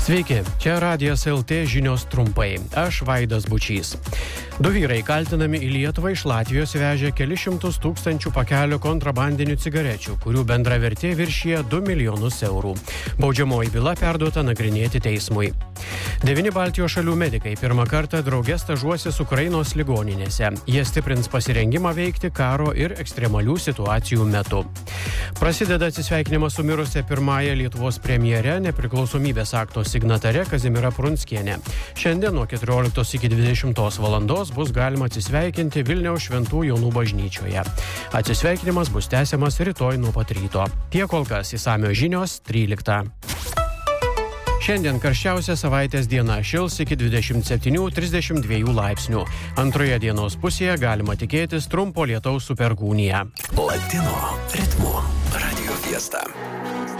Sveiki, čia Radijas LT žinios trumpai. Aš Vaidas Bučys. Du vyrai kaltinami į Lietuvą iš Latvijos vežė kelius šimtus tūkstančių pakelių kontrabandinių cigarečių, kurių bendra vertė viršyje 2 milijonus eurų. Baudžiamoji byla perduota nagrinėti teismui. 9 Baltijos šalių medikai pirmą kartą drauge stažuosis Ukrainos ligoninėse. Jie stiprins pasirengimą veikti karo ir ekstremalių situacijų metu. Prasideda atsisveikinimas su mirusia pirmąja Lietuvos premjere, nepriklausomybės akto signatare Kazimiera Prunskiene. Šiandien nuo 14 iki 20 valandos bus galima atsisveikinti Vilniaus Šventų Jonų bažnyčioje. Atsisveikinimas bus tęsiamas rytoj nuo pat ryto. Tiek kol kas, išsamios žinios 13. Šiandien karščiausia savaitės diena, šils iki 27-32 laipsnių. Antroje dienos pusėje galima tikėtis trumpo lietaus su perkūnija. Latino ritmu Radio Fiesta.